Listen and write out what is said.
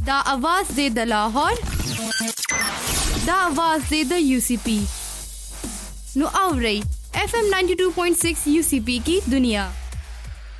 دا आवाज दे द लाहौर دا आवाज दे the UCP no आवरई FM 92.6 UCP की दुनिया